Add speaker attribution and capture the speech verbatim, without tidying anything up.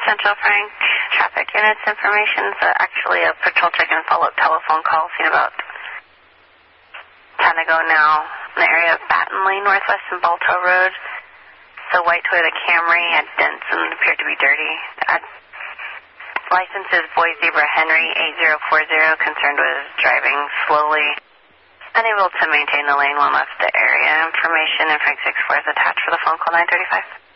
Speaker 1: Central Frank. Traffic units information is uh, actually a patrol check and follow-up telephone call seen about ten ago now in the area of Baton Lane, Northwest and Balto Road. The white Toyota Camry had dents and appeared to be dirty. Uh, license is Boy Zebra Henry eight zero four zero, concerned with driving slowly. Unable to maintain the lane when left the area. Information in Frank six four is attached for the phone call nine thirty-five.